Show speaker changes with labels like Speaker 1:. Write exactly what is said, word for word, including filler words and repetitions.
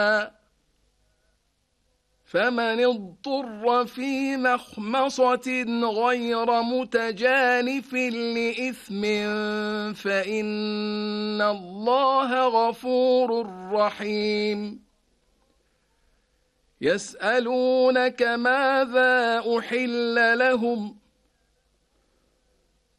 Speaker 1: فمن اضطر في مخمصة غير متجانف لإثم فإن الله غفور رحيم يسألونك ماذا أحل لهم